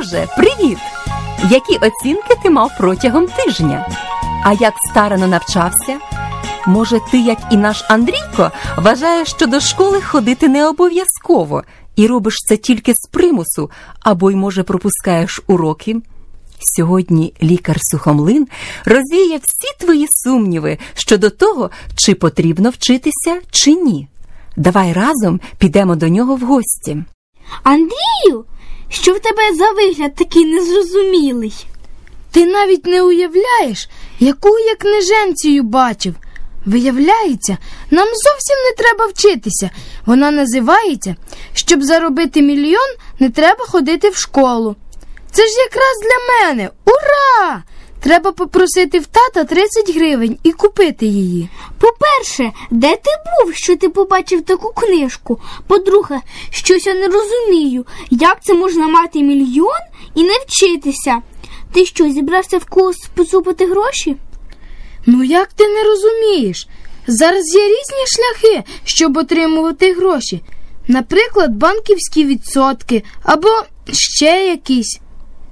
Сереже, привіт! Які оцінки ти мав протягом тижня? А як старано навчався? Може, ти, як і наш Андрійко, вважаєш, що до школи ходити не обов'язково і робиш це тільки з примусу, або й, може, пропускаєш уроки? Сьогодні лікар Сухомлин розвіє всі твої сумніви щодо того, чи потрібно вчитися, чи ні. Давай разом підемо до нього в гості. Андрію, що в тебе за вигляд такий незрозумілий? Ти навіть не уявляєш, яку я книженцію бачив. Виявляється, нам зовсім не треба вчитися. Вона називається «Щоб заробити мільйон, не треба ходити в школу». Це ж якраз для мене. Ура! Треба попросити в тата 30 гривень і купити її. По-перше, де ти був, що ти побачив таку книжку? По-друге, щось я не розумію, як це можна мати мільйон і не вчитися? Ти що, зібрався в когось поцупити гроші? Ну як ти не розумієш? Зараз є різні шляхи, щоб отримувати гроші. Наприклад, банківські відсотки або ще якісь.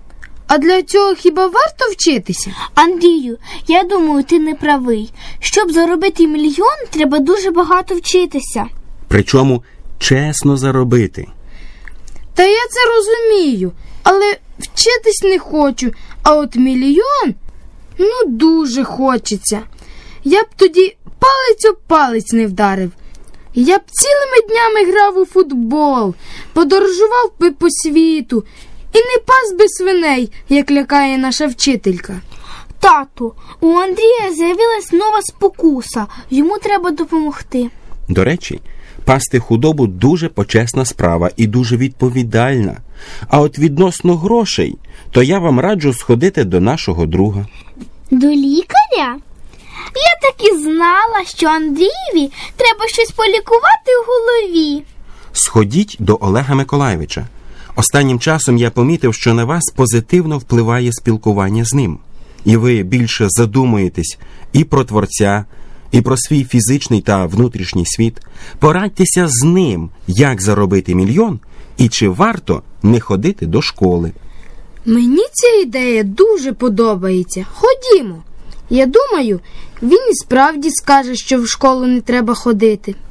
А для цього хіба варто вчитися? Андрію, я думаю, ти не правий. Щоб заробити мільйон, треба дуже багато вчитися. Причому чесно заробити. Та я це розумію, але вчитись не хочу. А от мільйон, дуже хочеться. Я б тоді палець об палець не вдарив. Я б цілими днями грав у футбол, подорожував би по світу і не пас би свиней, як лякає наша вчителька. Тату, у Андрія з'явилась нова спокуса. Йому треба допомогти. До речі, пасти худобу дуже почесна справа і дуже відповідальна. А от відносно грошей, то я вам раджу сходити до нашого друга. До лікаря? Я так і знала, що Андрієві треба щось полікувати в голові. Сходіть до Олега Миколайовича. Останнім часом я помітив, що на вас позитивно впливає спілкування з ним. І ви більше задумуєтесь і про Творця, і про свій фізичний та внутрішній світ. Порадьтеся з ним, як заробити мільйон, і чи варто не ходити до школи. Мені ця ідея дуже подобається. Ходімо. Я думаю, він і справді скаже, що в школу не треба ходити.